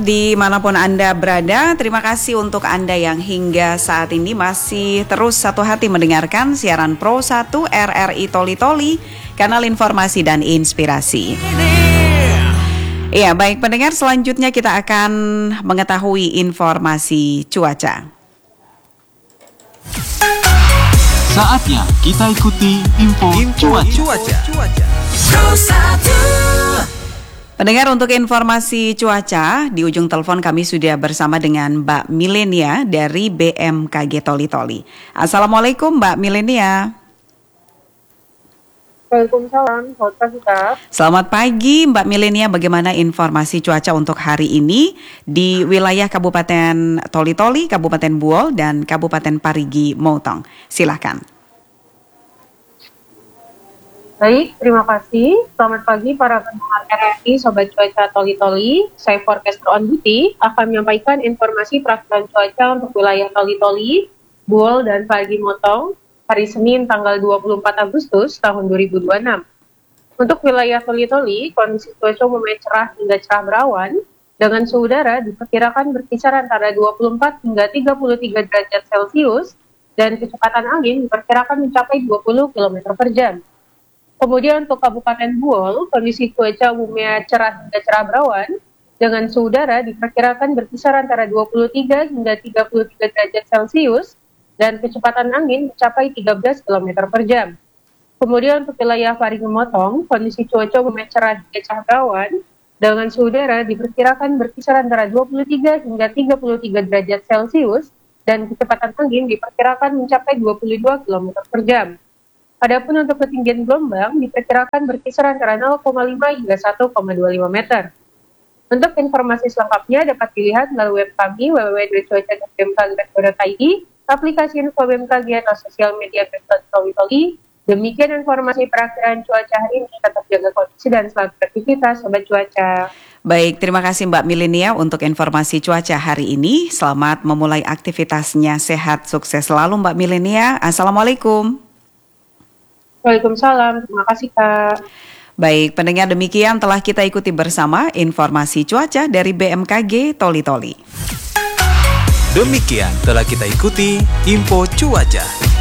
dimanapun Anda berada, terima kasih untuk Anda yang hingga saat ini masih terus satu hati mendengarkan siaran Pro 1 RRI Toli Toli, kanal informasi dan inspirasi. Iya, baik pendengar, selanjutnya kita akan mengetahui informasi cuaca. Saatnya kita ikuti info cuaca. Pro 1. Pendengar, untuk informasi cuaca, di ujung telepon kami sudah bersama dengan Mbak Milenia dari BMKG Toli Toli. Assalamualaikum Mbak Milenia. Waalaikumsalam, selamat pagi Kak. Selamat pagi Mbak Milenia, bagaimana informasi cuaca untuk hari ini di wilayah Kabupaten Toli Toli, Kabupaten Buol, dan Kabupaten Parigi Motong? Silakan. Baik, terima kasih. Selamat pagi para pendengar RRI, Sobat Cuaca Toli Toli. Saya forecaster on duty akan menyampaikan informasi perakiraan cuaca untuk wilayah Toli Toli, Buol, dan Parigi Motong hari Senin tanggal 24 Agustus tahun 2026. Untuk wilayah Toli Toli, kondisi cuaca umumnya cerah hingga cerah berawan, dengan suhu udara diperkirakan berkisar antara 24 hingga 33 derajat Celcius, dan kecepatan angin diperkirakan mencapai 20 km per jam. Kemudian untuk Kabupaten Buol, kondisi cuaca umumnya cerah hingga cerah berawan, dengan suhu udara diperkirakan berkisar antara 23 hingga 33 derajat Celcius, dan kecepatan angin mencapai 13 km per jam. Kemudian untuk wilayah Parigi Motong, kondisi cuaca umumnya cerah hingga cerah berawan, dengan suhu udara diperkirakan berkisar antara 23 hingga 33 derajat Celcius, dan kecepatan angin diperkirakan mencapai 22 km per jam. Adapun untuk ketinggian gelombang diperkirakan berkisar antara 0,5 hingga 1,25 meter. Untuk informasi selengkapnya dapat dilihat melalui web kami www.cuaca.bmkg.id, aplikasi info BMKG atau sosial media Toli Toli. Demikian informasi perakiraan cuaca hari ini. Tetap jaga kondisi dan selamat beraktivitas Sobat Cuaca. Baik, terima kasih Mbak Milenia untuk informasi cuaca hari ini. Selamat memulai aktivitasnya, sehat, sukses selalu Mbak Milenia. Assalamualaikum. Waalaikumsalam, terima kasih Kak. Baik, pendengar, demikian telah kita ikuti bersama informasi cuaca dari BMKG Toli Toli. Demikian telah kita ikuti info cuaca.